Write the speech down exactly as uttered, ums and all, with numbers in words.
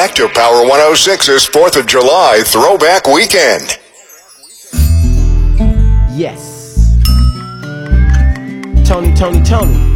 back to Power one oh six's fourth of July Throwback Weekend. Yes. Tony, Tony, Tony.